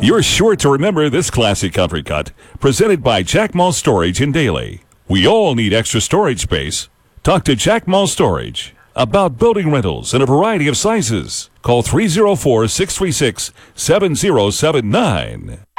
You're sure to remember this classic country cut, presented by Jack Moss Storage in Daly. We all need extra storage space. Talk to Jack Moss Storage about building rentals in a variety of sizes. Call 304-636-7079.